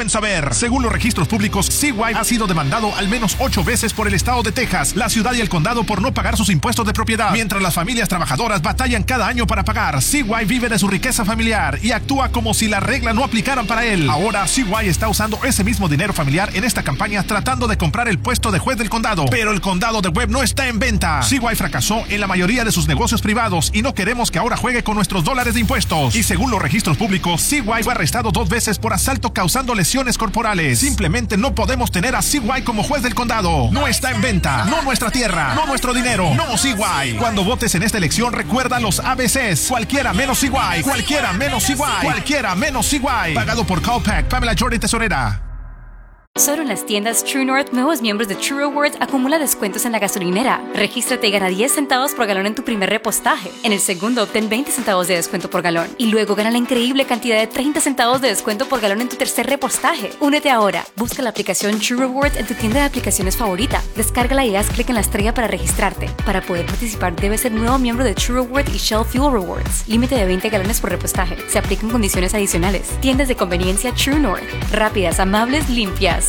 deben saber. Según los registros públicos, CY ha sido demandado al menos 8 veces por el estado de Texas, la ciudad y el condado por no pagar sus impuestos de propiedad. Mientras las familias trabajadoras batallan cada año para pagar, CY vive de su riqueza familiar y actúa como si la regla no aplicaran para él. Ahora CY está usando ese mismo dinero familiar en esta campaña tratando de comprar el puesto de juez del condado. Pero el condado de Webb no está en venta. CY fracasó en la mayoría de sus negocios privados y no queremos que ahora juegue con nuestros dólares de impuestos. Y según los registros públicos, CY fue arrestado 2 veces por asalto causando lesiones corporales. Simplemente no podemos tener a CY como juez del condado. No está en venta. No nuestra tierra. No nuestro dinero. No CY. Cuando votes en esta elección, recuerda los ABCs. Cualquiera menos CY. Cualquiera menos CY. Cualquiera menos CY. Pagado por Calpac, Pamela Jordan, tesorera. Solo en las tiendas True North, nuevos miembros de True Rewards acumula descuentos en la gasolinera. Regístrate y gana 10 centavos por galón en tu primer repostaje. En el segundo, obtén 20 centavos de descuento por galón. Y luego gana la increíble cantidad de 30 centavos de descuento por galón en tu tercer repostaje. Únete ahora. Busca la aplicación True Rewards en tu tienda de aplicaciones favorita. Descárgala y haz clic en la estrella para registrarte. Para poder participar, debes ser nuevo miembro de True Rewards y Shell Fuel Rewards. Límite de 20 galones por repostaje. Se aplican condiciones adicionales. Tiendas de conveniencia True North. Rápidas, amables, limpias.